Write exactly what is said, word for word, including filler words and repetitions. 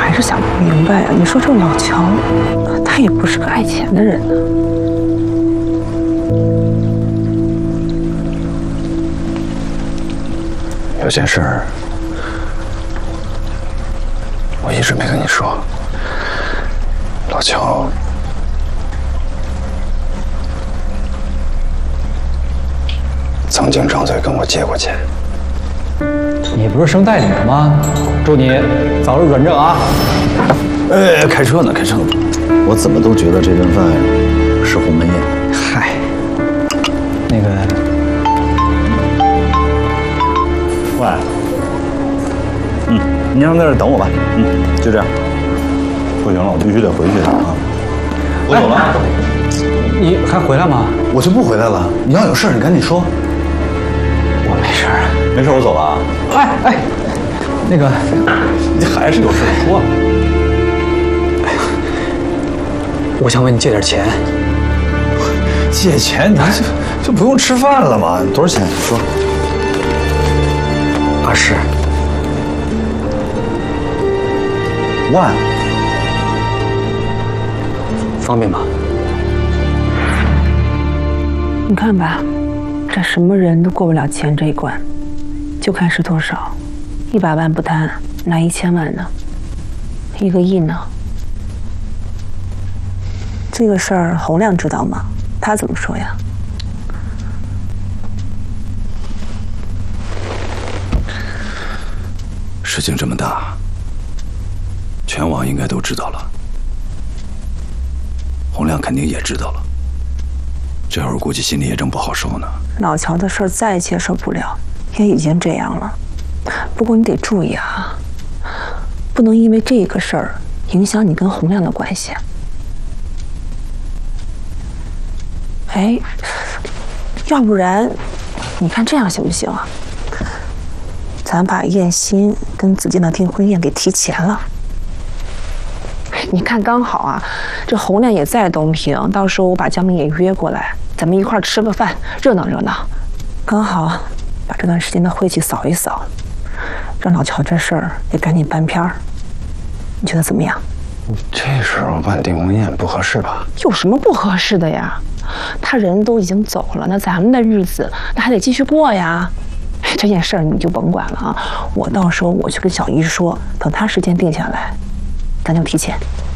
还是想不明白啊！你说这老乔，他也不是个爱钱的人呢。 有件事儿，我一直没跟你说。老乔，曾经张嘴跟我借过钱。 你不是升代理了吗？祝你早日转正啊！ 哎，开车呢，开车呢。我怎么都觉得这顿饭是鸿门宴。 嗨，那个， 喂，嗯，你让在这等我吧。嗯，就这样。不行了，我必须得回去啊！我走了。哎、 你还回来吗？ 我就不回来了。你要有事你赶紧说。 我没事儿， 没事，我走了啊。 哎哎，那个， 你还是有事说。 哎呀，我想问你借点钱。 借钱？你就就不用吃饭了吗？多少钱？你说。 二十。 万。 方便吗？ 你看吧，这什么人都过不了钱这一关，就看是多少。一百万不谈，那一千万呢？一个亿呢？这个事儿洪亮知道吗？他怎么说呀？ 事情这么大，全网应该都知道了。洪亮肯定也知道了，这会儿估计心里也正不好受呢。 老乔的事儿再接受不了，也已经这样了。不过你得注意啊，不能因为这个事儿影响你跟洪亮的关系。哎，要不然，你看这样行不行啊？咱把燕欣跟子健的订婚宴给提前了。你看，刚好啊，这洪亮也在东平，到时候我把江明也约过来，咱们一块儿吃个饭，热闹热闹。刚好把这段时间的晦气扫一扫，让老乔这事儿也赶紧翻篇儿。你觉得怎么样？ 这时候办订婚宴不合适吧？ 有什么不合适的呀？他人都已经走了，那咱们的日子那还得继续过呀。这件事儿你就甭管了啊，我到时候我去跟小姨说，等他时间定下来，咱就提前。